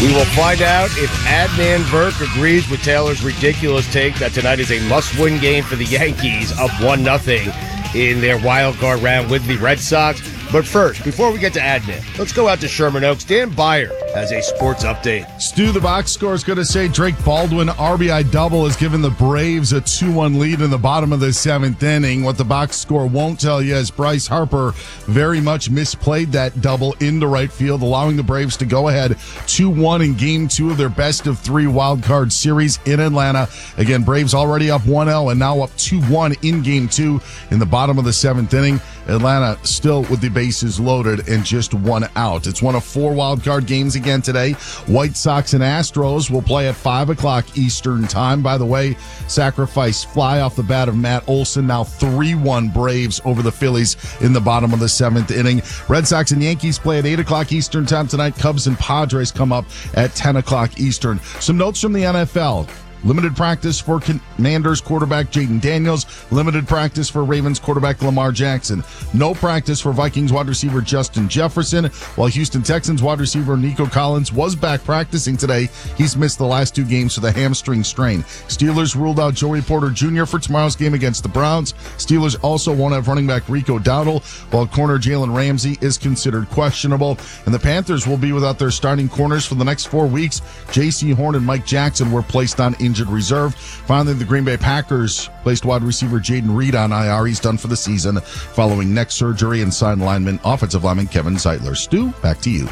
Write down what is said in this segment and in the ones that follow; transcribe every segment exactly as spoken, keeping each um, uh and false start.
We will find out if Adnan Virk agrees with Taylor's ridiculous take that tonight is a must-win game for the Yankees, up one nothing in their wild card round with the Red Sox. But first, before we get to Adnan, let's go out to Sherman Oaks. Dan Byer has a sports update. Stu, the box score is going to say Drake Baldwin R B I double has given the Braves a two one lead in the bottom of the seventh inning. What the box score won't tell you is Bryce Harper very much misplayed that double into right field, allowing the Braves to go ahead two one in game two of their best of three wild card series in Atlanta. Again, Braves already up one oh and now up two one in game two in the bottom of the seventh inning. Atlanta still with the bases loaded and just one out. It's one of four wild card games again today. White Sox and Astros will play at five o'clock Eastern time. By the way, sacrifice fly off the bat of Matt Olson. Now three one Braves over the Phillies in the bottom of the seventh inning. Red Sox and Yankees play at eight o'clock Eastern time tonight. Cubs and Padres come up at ten o'clock Eastern. Some notes from the N F L. Limited practice for Commanders quarterback Jaden Daniels. Limited practice for Ravens quarterback Lamar Jackson. No practice for Vikings wide receiver Justin Jefferson. While Houston Texans wide receiver Nico Collins was back practicing today, he's missed the last two games with a hamstring strain. Steelers ruled out Joey Porter Junior for tomorrow's game against the Browns. Steelers also won't have running back Rico Dowdle, while corner Jalen Ramsey is considered questionable. And the Panthers will be without their starting corners for the next four weeks. J C Horn and Mike Jackson were placed on injured reserve. Finally, the Green Bay Packers placed wide receiver Jaden Reed on I R. He's done for the season following neck surgery, and signed lineman, offensive lineman Kevin Zeitler. Stu, back to you.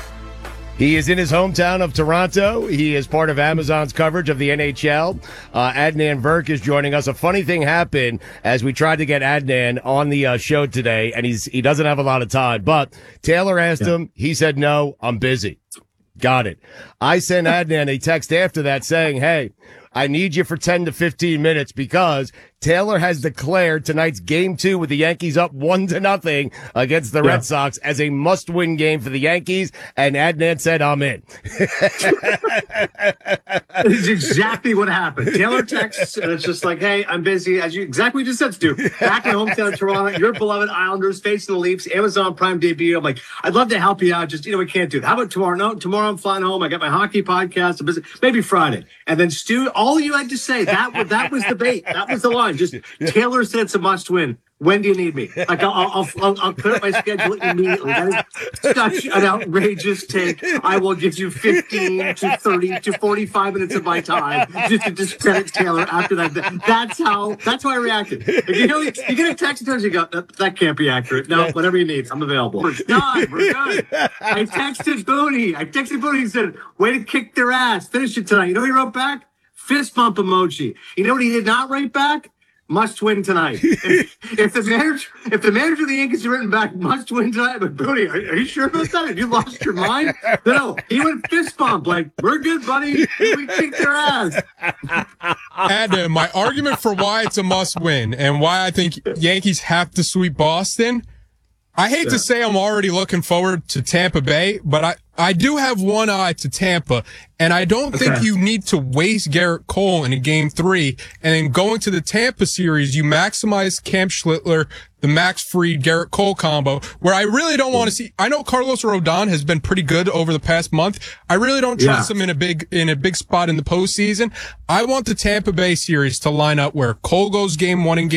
He is in his hometown of Toronto. He is part of Amazon's coverage of the N H L. Uh, Adnan Virk is joining us. A funny thing happened as we tried to get Adnan on the uh, show today, and he's he doesn't have a lot of time. But Taylor asked yeah. him. He said, no, I'm busy. Got it. I sent Adnan a text after that saying, hey, I need you for ten to fifteen minutes because Taylor has declared tonight's game two with the Yankees up one to nothing against the yeah. Red Sox as a must-win game for the Yankees, and Adnan said, I'm in. This is exactly what happened. Taylor texts, and it's just like, hey, I'm busy. As you exactly what you just said, Stu. Back in hometown Toronto, your beloved Islanders facing the Leafs, Amazon Prime debut. I'm like, I'd love to help you out. Just, you know, we can't do it. How about tomorrow? No, tomorrow I'm flying home. I got my hockey podcast. I'm busy. Maybe Friday. And then Stu, all you had to say, that was, that was the bait. That was the line. Just Taylor said it's a must win. When do you need me? Like I'll I'll I'll, I'll clear up my schedule immediately. That is such an outrageous take. I will give you fifteen to thirty to forty-five minutes of my time just to discredit Taylor after that. That's how that's how I reacted. If you know, you get a text and you go, that, that can't be accurate. No, whatever you need, I'm available. We're done. We're good. I texted Booney. I texted Booney and said, way to kick their ass. Finish it tonight. You know what he wrote back? Fist bump emoji. You know what he did not write back? Must win tonight. If, if the manager, if the manager of the Yankees had written back, must win tonight. But Booney, are, are you sure about that? Have you lost your mind? No, no. He went fist bump. Like, we're good, buddy. We kicked their ass. Adam, my argument for why it's a must win and why I think Yankees have to sweep Boston. I hate yeah. to say I'm already looking forward to Tampa Bay, but I, I do have one eye to Tampa, and I don't okay. think you need to waste Garrett Cole in a game three. And then going to the Tampa series, you maximize Cam Schlittler, the Max Fried, Garrett Cole combo, where I really don't want to see. I know Carlos Rodon has been pretty good over the past month. I really don't trust yeah. him in a big in a big spot in the postseason. I want the Tampa Bay series to line up where Cole goes game one and game